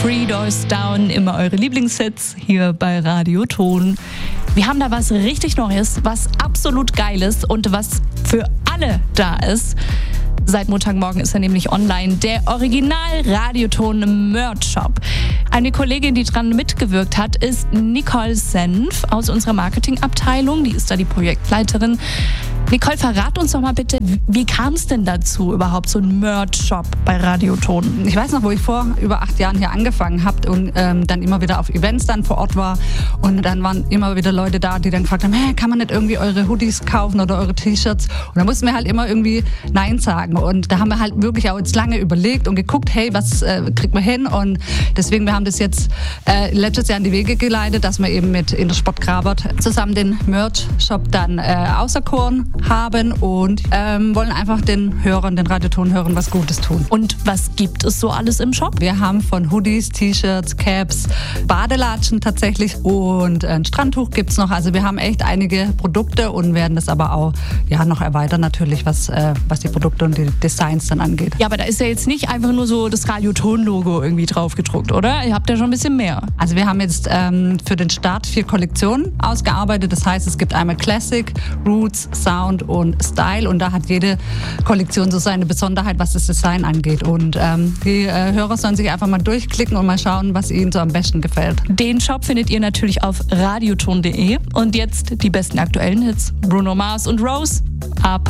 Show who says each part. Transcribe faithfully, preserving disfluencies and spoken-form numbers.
Speaker 1: Three Doors Down, immer eure Lieblingshits hier bei Radioton. Wir haben da was richtig Neues, was absolut Geiles und was für alle da ist. Seit Montagmorgen ist er nämlich online, der Original-Radioton-Merch-Shop. Eine Kollegin, die dran mitgewirkt hat, ist Nicole Senf aus unserer Marketingabteilung. Die ist da die Projektleiterin. Nicole, verrat uns doch mal bitte, wie kam es denn dazu, überhaupt so ein Merch-Shop bei Radioton?
Speaker 2: Ich weiß noch, wo ich vor über acht Jahren hier angefangen habe und ähm, dann immer wieder auf Events dann vor Ort war. Und dann waren immer wieder Leute da, die dann gefragt haben, hey, kann man nicht irgendwie eure Hoodies kaufen oder eure T-Shirts? Und da mussten wir halt immer irgendwie Nein sagen. Und da haben wir halt wirklich auch jetzt lange überlegt und geguckt, hey, was äh, kriegt man hin? Und deswegen, wir haben das jetzt äh, letztes Jahr in die Wege geleitet, dass wir eben mit Intersport Grabert zusammen den Merch-Shop dann äh, auserkoren haben und ähm, wollen einfach den Hörern, den Radioton-Hörern was Gutes tun.
Speaker 1: Und was gibt es so alles im Shop?
Speaker 2: Wir haben von Hoodies, T-Shirts, Caps, Badelatschen tatsächlich und ein Strandtuch gibt's noch. Also wir haben echt einige Produkte und werden das aber auch ja, noch erweitern natürlich, was, äh, was die Produkte und die Designs dann angeht.
Speaker 1: Ja, aber da ist ja jetzt nicht einfach nur so das Radioton-Logo irgendwie drauf gedruckt, oder? Ihr habt ja schon ein bisschen mehr.
Speaker 2: Also wir haben jetzt ähm, für den Start vier Kollektionen ausgearbeitet. Das heißt, es gibt einmal Classic, Roots, Sound und Style und da hat jede Kollektion so seine Besonderheit, was das Design angeht. Und ähm, die äh, Hörer sollen sich einfach mal durchklicken und mal schauen, was ihnen so am besten gefällt.
Speaker 1: Den Shop findet ihr natürlich auf radioton punkt de und jetzt die besten aktuellen Hits. Bruno Mars und Rose, ab